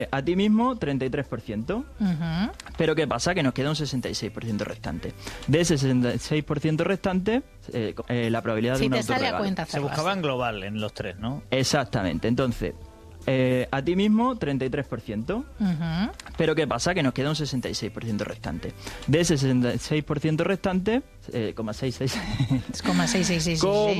A ti mismo, 33%. Pero ¿qué pasa? Que nos queda un 66% restante. De ese 66% restante, la probabilidad de un te sale a autorregalo. cuenta Se hacerlo buscaba así. en global en los tres, ¿no? Exactamente. Entonces, a ti mismo, 33%. Pero ¿qué pasa? Que nos queda un 66% restante. De ese 66% restante, 0,66... Es como 6, 6, 6, 6, 6.